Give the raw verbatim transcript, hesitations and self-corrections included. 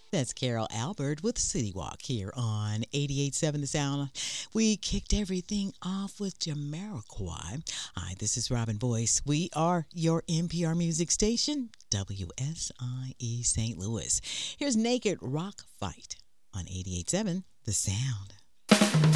That's Carol Albert with City Walk here on eighty-eight point seven The Sound. We kicked everything off with Jamiroquai. Hi, this is Robin Boyce. We are your N P R music station, W S I E Saint Louis. Here's Naked Rock Fight on eighty-eight point seven The Sound.